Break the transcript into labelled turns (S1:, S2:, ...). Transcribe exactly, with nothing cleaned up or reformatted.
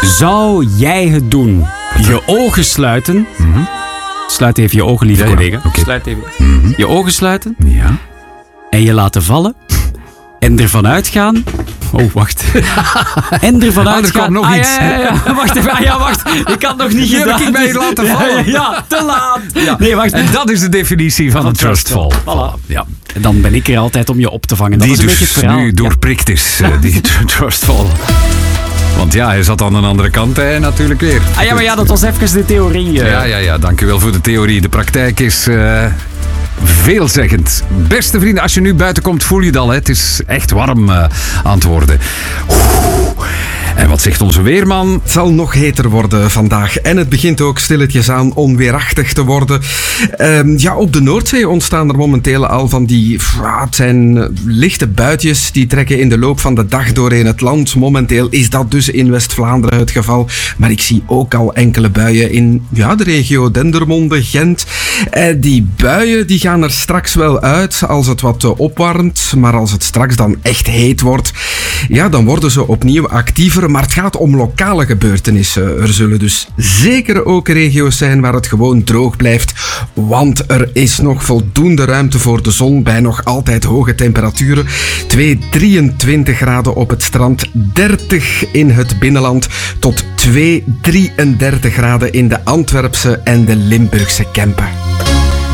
S1: Zou jij het doen? Je ogen sluiten.
S2: Mm-hmm.
S1: Sluit even je ogen, lieve
S2: Ja, ja.
S1: collega.
S2: Okay.
S1: Sluit even.
S2: Mm-hmm.
S1: Je ogen sluiten.
S2: Ja.
S1: En je laten vallen. En ervan uitgaan. Oh, wacht. En ervan
S2: Ah, er
S1: uitgaan.
S2: kwam nog
S1: ah,
S2: iets.
S1: Ja, ja, ja. Wacht even. Ah, ja, wacht. Ik had nog niet
S2: Die
S1: gedaan.
S2: heb ik mij laten
S1: Ja,
S2: vallen.
S1: Ja, ja, te laat. Ja. Nee, wacht.
S2: En dat is de definitie van,
S1: Van
S2: een trustfall.
S1: trustfall.
S2: Voilà. Ja.
S1: En dan ben ik er altijd om je op te vangen. Dat
S2: Die
S1: is een beetje het
S2: dus
S1: verhaal.
S2: nu doorprikt is, uh, die trustfall. Want ja, hij zat aan een andere kant, hè, natuurlijk weer.
S1: Ah ja, maar ja, dat was even de theorie. Uh.
S2: Ja, ja, ja, dank u wel voor de theorie. De praktijk is uh, veelzeggend. Beste vrienden, als je nu buiten komt, voel je het al. Hè? Het is echt warm uh, aan het worden. Oeh. En wat zegt onze weerman?
S3: Het zal nog heter worden vandaag. En het begint ook stilletjes aan onweerachtig te worden. Um, ja, op de Noordzee ontstaan er momenteel al van die... Het zijn lichte buitjes die trekken in de loop van de dag doorheen het land. Momenteel is dat dus in West-Vlaanderen het geval. Maar ik zie ook al enkele buien in ja, de regio Dendermonde, Gent. Uh, die buien die gaan er straks wel uit als het wat uh, opwarmt. Maar als het straks dan echt heet wordt, ja, dan worden ze opnieuw actiever. Maar het gaat om lokale gebeurtenissen. Er zullen dus zeker ook regio's zijn waar het gewoon droog blijft. Want er is nog voldoende ruimte voor de zon bij nog altijd hoge temperaturen. twee komma drieëntwintig graden op het strand, dertig in het binnenland tot twee komma drieëndertig graden in de Antwerpse en de Limburgse Kempen.